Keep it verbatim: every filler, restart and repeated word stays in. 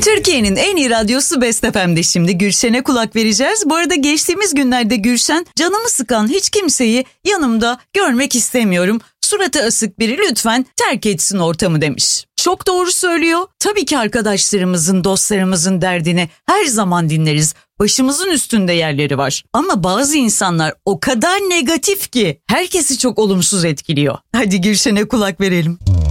Türkiye'nin en iyi radyosu Best F M'de şimdi Gülşen'e kulak vereceğiz. Bu arada geçtiğimiz günlerde Gülşen, canımı sıkan hiç kimseyi yanımda görmek istemiyorum. Suratı asık biri lütfen terk etsin ortamı demiş. Çok doğru söylüyor. Tabii ki arkadaşlarımızın, dostlarımızın derdini her zaman dinleriz. Başımızın üstünde yerleri var. Ama bazı insanlar o kadar negatif ki herkesi çok olumsuz etkiliyor. Hadi Gülşen'e kulak verelim.